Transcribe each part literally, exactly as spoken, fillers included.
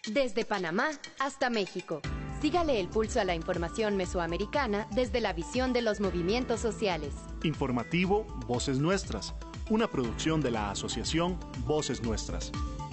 Desde Panamá hasta México. Sígale el pulso a la información mesoamericana desde la visión de los movimientos sociales. Informativo Voces Nuestras, una producción de la Asociación Voces Nuestras.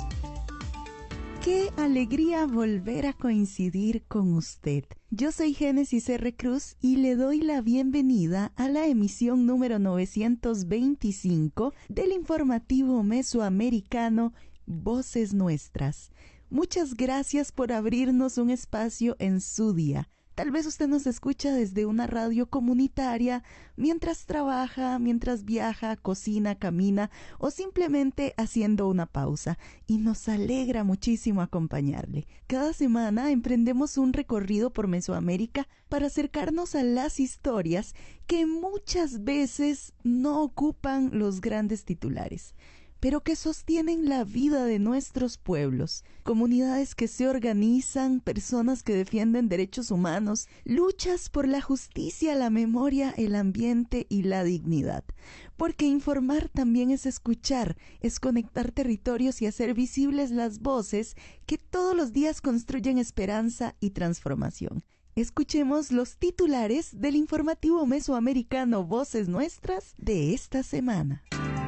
¡Qué alegría volver a coincidir con usted! Yo soy Génesis R. Cruz y le doy la bienvenida a la emisión número novecientos veinticinco del informativo mesoamericano Voces Nuestras. Muchas gracias por abrirnos un espacio en su día. Tal vez usted nos escucha desde una radio comunitaria, mientras trabaja, mientras viaja, cocina, camina o simplemente haciendo una pausa. Y nos alegra muchísimo acompañarle. Cada semana emprendemos un recorrido por Mesoamérica para acercarnos a las historias que muchas veces no ocupan los grandes titulares, pero que sostienen la vida de nuestros pueblos, comunidades que se organizan, personas que defienden derechos humanos, luchas por la justicia, la memoria, el ambiente y la dignidad. Porque informar también es escuchar, es conectar territorios y hacer visibles las voces que todos los días construyen esperanza y transformación. Escuchemos los titulares del informativo mesoamericano Voces Nuestras de esta semana.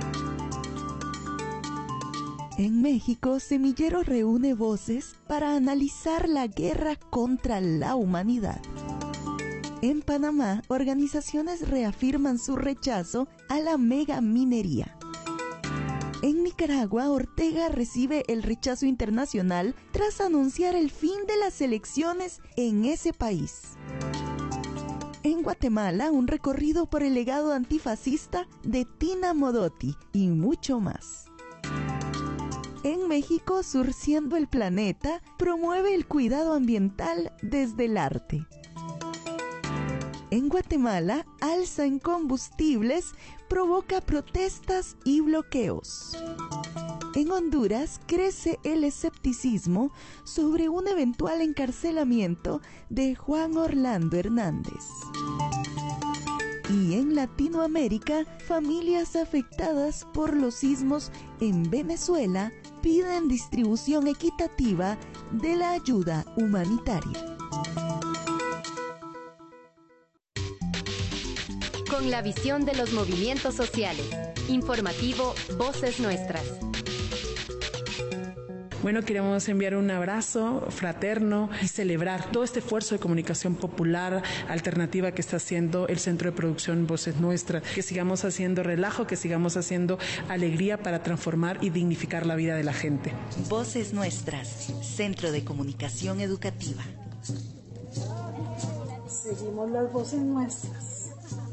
En México, Semillero reúne voces para analizar la guerra contra la humanidad. En Panamá, organizaciones reafirman su rechazo a la megaminería. En Nicaragua, Ortega recibe el rechazo internacional tras anunciar el fin de las elecciones en ese país. En Guatemala, un recorrido por el legado antifascista de Tina Modotti y mucho más. En México, Surciendo el Planeta promueve el cuidado ambiental desde el arte. En Guatemala, alza en combustibles provoca protestas y bloqueos. En Honduras, crece el escepticismo sobre un eventual encarcelamiento de Juan Orlando Hernández. Y en Latinoamérica, familias afectadas por los sismos en Venezuela piden distribución equitativa de la ayuda humanitaria. Con la visión de los movimientos sociales. Informativo Voces Nuestras. Bueno, queremos enviar un abrazo fraterno y celebrar todo este esfuerzo de comunicación popular alternativa que está haciendo el Centro de Producción Voces Nuestras, que sigamos haciendo relajo, que sigamos haciendo alegría para transformar y dignificar la vida de la gente. Voces Nuestras, Centro de Comunicación Educativa. Seguimos las voces nuestras.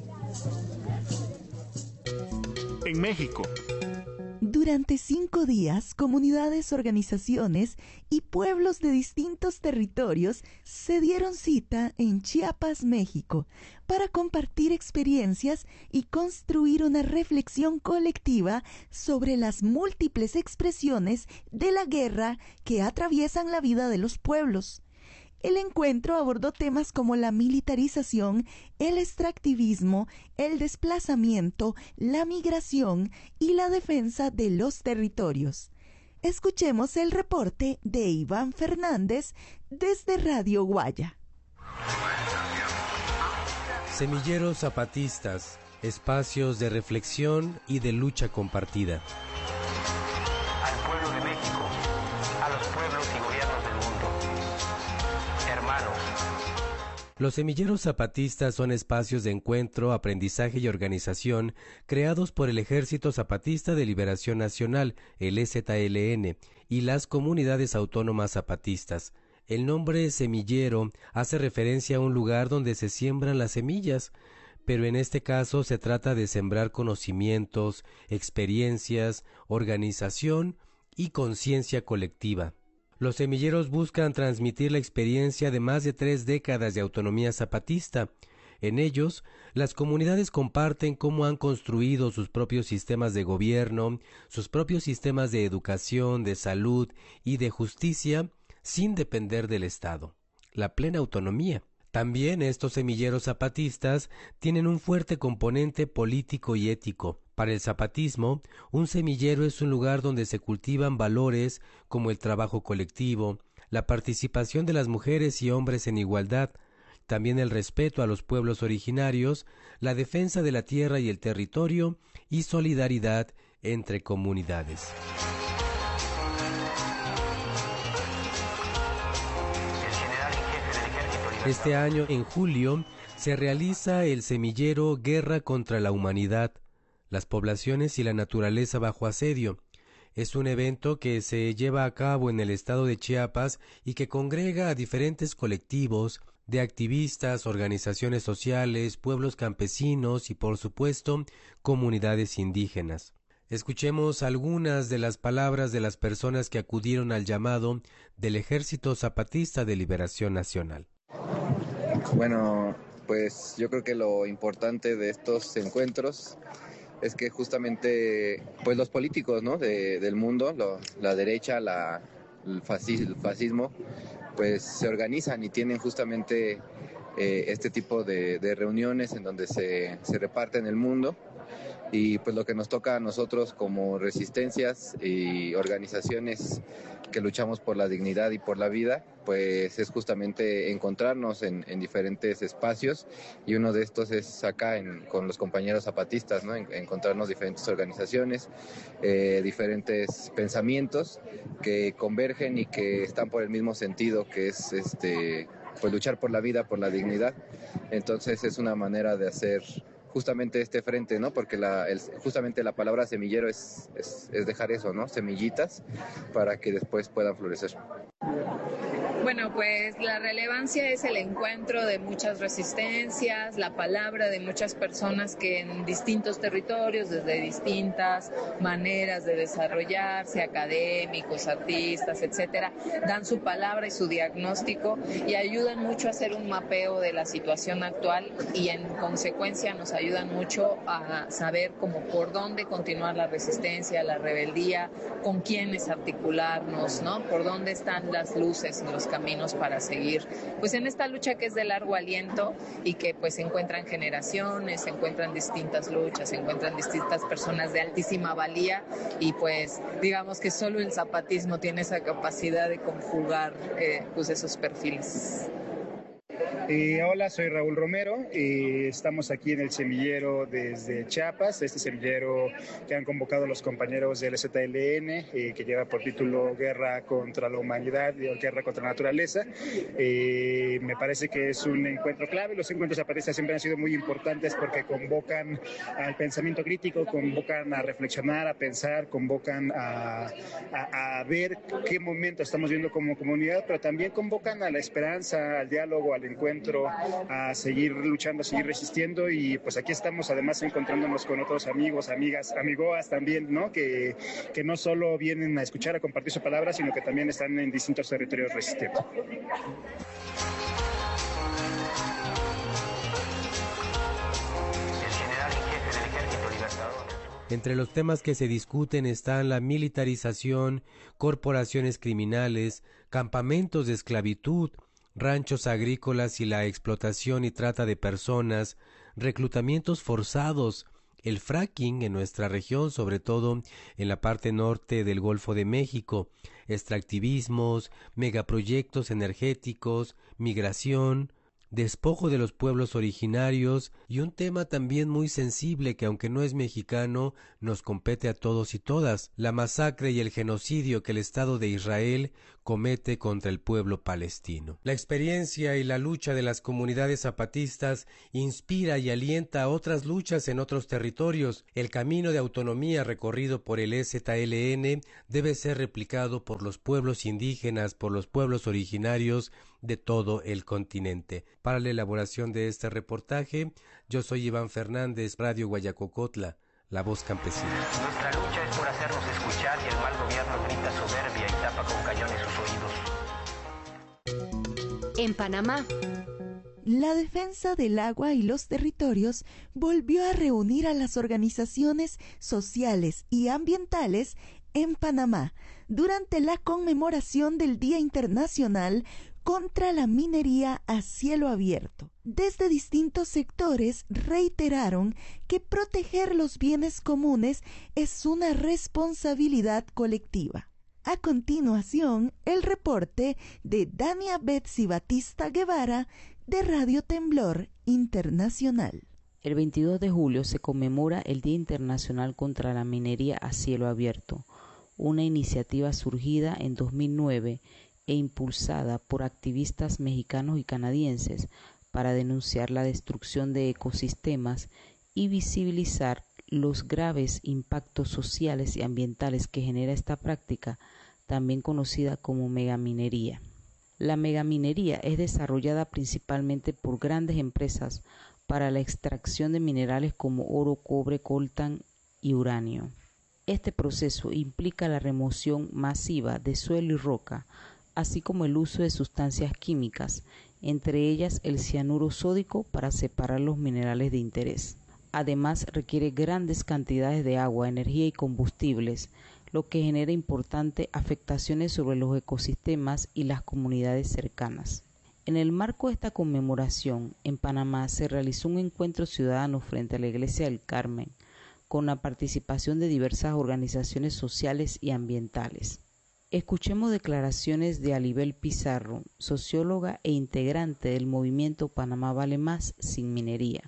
En México. Durante cinco días, comunidades, organizaciones y pueblos de distintos territorios se dieron cita en Chiapas, México, para compartir experiencias y construir una reflexión colectiva sobre las múltiples expresiones de la guerra que atraviesan la vida de los pueblos. El encuentro abordó temas como la militarización, el extractivismo, el desplazamiento, la migración y la defensa de los territorios. Escuchemos el reporte de Iván Fernández desde Radio Guaya. Semilleros zapatistas, espacios de reflexión y de lucha compartida. Al pueblo de México, a los pueblos y gobiernos del mundo. Hermanos. Los semilleros zapatistas son espacios de encuentro, aprendizaje y organización creados por el Ejército Zapatista de Liberación Nacional, el E Z L N, y las comunidades autónomas zapatistas. El nombre semillero hace referencia a un lugar donde se siembran las semillas, pero en este caso se trata de sembrar conocimientos, experiencias, organización y conciencia colectiva. Los semilleros buscan transmitir la experiencia de más de tres décadas de autonomía zapatista. En ellos, las comunidades comparten cómo han construido sus propios sistemas de gobierno, sus propios sistemas de educación, de salud y de justicia, sin depender del Estado. La plena autonomía. También estos semilleros zapatistas tienen un fuerte componente político y ético. Para el zapatismo, un semillero es un lugar donde se cultivan valores como el trabajo colectivo, la participación de las mujeres y hombres en igualdad, también el respeto a los pueblos originarios, la defensa de la tierra y el territorio y solidaridad entre comunidades. Este año, en julio, se realiza el semillero Guerra contra la Humanidad, las poblaciones y la naturaleza bajo asedio. Es un evento que se lleva a cabo en el estado de Chiapas y que congrega a diferentes colectivos de activistas, organizaciones sociales, pueblos campesinos y, por supuesto, comunidades indígenas. Escuchemos algunas de las palabras de las personas que acudieron al llamado del Ejército Zapatista de Liberación Nacional. Bueno, pues yo creo que lo importante de estos encuentros es que justamente pues los políticos, ¿no? de, del mundo, lo, la derecha, la, el, fascismo, el fascismo, pues se organizan y tienen justamente eh, este tipo de, de reuniones en donde se, se reparten el mundo. Y pues lo que nos toca a nosotros como resistencias y organizaciones que luchamos por la dignidad y por la vida, pues es justamente encontrarnos en, en diferentes espacios, y uno de estos es acá en, con los compañeros zapatistas, ¿no? En, encontrarnos diferentes organizaciones, eh, diferentes pensamientos que convergen y que están por el mismo sentido, que es este pues luchar por la vida, por la dignidad. Entonces es una manera de hacer justamente este frente, ¿no? Porque la, el, justamente la palabra semillero es, es, es dejar eso, ¿no? Semillitas para que después puedan florecer. Bueno, pues la relevancia es el encuentro de muchas resistencias, la palabra de muchas personas que en distintos territorios, desde distintas maneras de desarrollarse, académicos, artistas, etcétera, dan su palabra y su diagnóstico y ayudan mucho a hacer un mapeo de la situación actual, y en consecuencia nos ayudan mucho a saber cómo por dónde continuar la resistencia, la rebeldía, con quiénes articularnos, ¿no? Por dónde están las luces en los caminos para seguir pues en esta lucha que es de largo aliento y que pues se encuentran generaciones, se encuentran distintas luchas, se encuentran distintas personas de altísima valía, y pues digamos que solo el zapatismo tiene esa capacidad de conjugar eh, pues esos perfiles. Eh, hola, soy Raúl Romero, eh, estamos aquí en el semillero desde Chiapas, este semillero que han convocado los compañeros del Z L N, eh, que lleva por título Guerra contra la Humanidad y Guerra contra la Naturaleza. Eh, me parece que es un encuentro clave. Los encuentros zapatistas siempre han sido muy importantes porque convocan al pensamiento crítico, convocan a reflexionar, a pensar, convocan a, a, a ver qué momento estamos viendo como comunidad, pero también convocan a la esperanza, al diálogo, al encuentro, a seguir luchando, a seguir resistiendo. Y pues aquí estamos además encontrándonos con otros amigos, amigas, amigoas también, ¿no? Que, que no solo vienen a escuchar, a compartir su palabra, sino que también están en distintos territorios resistiendo. Entre los temas que se discuten están la militarización, corporaciones criminales, campamentos de esclavitud, ranchos agrícolas y la explotación y trata de personas, reclutamientos forzados, el fracking en nuestra región, sobre todo en la parte norte del Golfo de México, extractivismos, megaproyectos energéticos, migración, despojo de los pueblos originarios y un tema también muy sensible que, aunque no es mexicano, nos compete a todos y todas: la masacre y el genocidio que el Estado de Israel comete contra el pueblo palestino. La experiencia y la lucha de las comunidades zapatistas inspira y alienta a otras luchas en otros territorios. El camino de autonomía recorrido por el E Z L N debe ser replicado por los pueblos indígenas, por los pueblos originarios de todo el continente. Para la elaboración de este reportaje, yo soy Iván Fernández, Radio Guayacocotla, la voz campesina. Nuestra lucha es por hacernos escuchar, y el mal gobierno grita soberbia y tapa con cañones sus oídos. En Panamá, la defensa del agua y los territorios volvió a reunir a las organizaciones sociales y ambientales en Panamá durante la conmemoración del Día Internacional contra la minería a cielo abierto. Desde distintos sectores reiteraron que proteger los bienes comunes es una responsabilidad colectiva. A continuación, el reporte de Dania Betsy Batista Guevara de Radio Temblor Internacional. El veintidós de julio se conmemora el Día Internacional contra la Minería a Cielo Abierto, una iniciativa surgida en dos mil nueve e impulsada por activistas mexicanos y canadienses para denunciar la destrucción de ecosistemas y visibilizar los graves impactos sociales y ambientales que genera esta práctica, también conocida como megaminería. La megaminería es desarrollada principalmente por grandes empresas para la extracción de minerales como oro, cobre, coltán y uranio. Este proceso implica la remoción masiva de suelo y roca, así como el uso de sustancias químicas, entre ellas el cianuro sódico para separar los minerales de interés. Además, requiere grandes cantidades de agua, energía y combustibles, lo que genera importantes afectaciones sobre los ecosistemas y las comunidades cercanas. En el marco de esta conmemoración, en Panamá se realizó un encuentro ciudadano frente a la Iglesia del Carmen, con la participación de diversas organizaciones sociales y ambientales. Escuchemos declaraciones de Alibel Pizarro, socióloga e integrante del movimiento Panamá Vale Más sin Minería.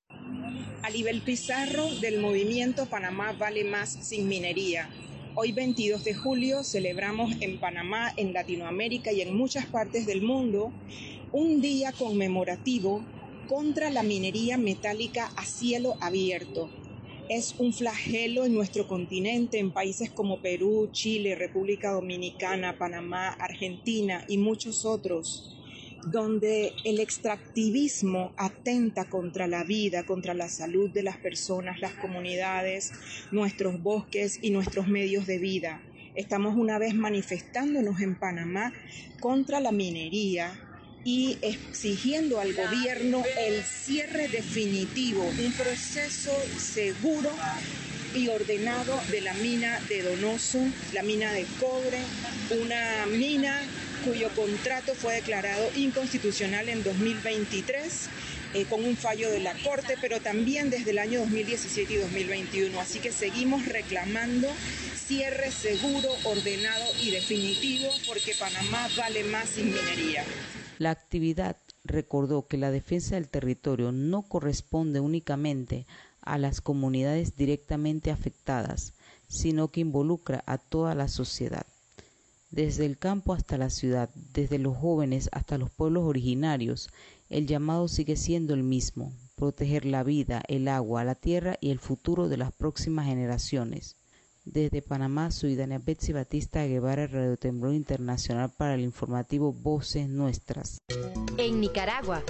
Alibel Pizarro, del movimiento Panamá Vale Más sin Minería. Hoy veintidós de julio celebramos en Panamá, en Latinoamérica y en muchas partes del mundo un día conmemorativo contra la minería metálica a cielo abierto. Es un flagelo en nuestro continente, en países como Perú, Chile, República Dominicana, Panamá, Argentina y muchos otros, donde el extractivismo atenta contra la vida, contra la salud de las personas, las comunidades, nuestros bosques y nuestros medios de vida. Estamos una vez manifestándonos en Panamá contra la minería y exigiendo al gobierno el cierre definitivo, un proceso seguro y ordenado de la mina de Donoso, la mina de cobre, una mina cuyo contrato fue declarado inconstitucional en dos mil veintitrés eh, con un fallo de la Corte, pero también desde el año dos mil diecisiete y dos mil veintiuno. Así que seguimos reclamando cierre seguro, ordenado y definitivo, porque Panamá vale más sin minería. La actividad recordó que la defensa del territorio no corresponde únicamente a las comunidades directamente afectadas, sino que involucra a toda la sociedad. Desde el campo hasta la ciudad, desde los jóvenes hasta los pueblos originarios, el llamado sigue siendo el mismo: proteger la vida, el agua, la tierra y el futuro de las próximas generaciones. Desde Panamá, soy Dania Betsy Batista Guevara, Radio Temblor Internacional, para el informativo Voces Nuestras. En Nicaragua.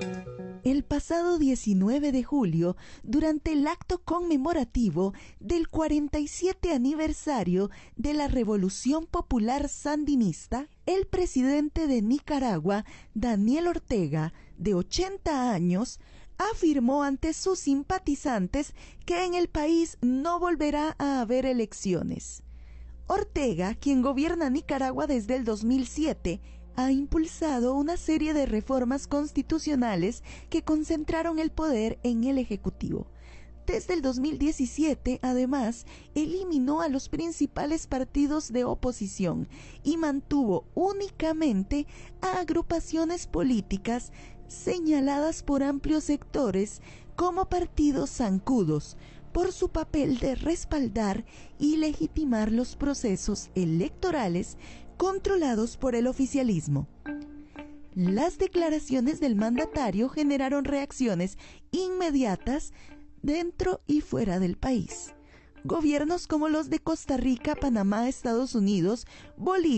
El pasado diecinueve de julio, durante el acto conmemorativo del cuarenta y siete aniversario de la Revolución Popular Sandinista, el presidente de Nicaragua, Daniel Ortega, de ochenta años, afirmó ante sus simpatizantes que en el país no volverá a haber elecciones. Ortega, quien gobierna Nicaragua desde el dos mil siete, ha impulsado una serie de reformas constitucionales que concentraron el poder en el Ejecutivo. Desde el dos mil diecisiete, además, eliminó a los principales partidos de oposición y mantuvo únicamente a agrupaciones políticas señaladas por amplios sectores como partidos zancudos, por su papel de respaldar y legitimar los procesos electorales controlados por el oficialismo. Las declaraciones del mandatario generaron reacciones inmediatas dentro y fuera del país. Gobiernos como los de Costa Rica, Panamá, Estados Unidos, Bolivia,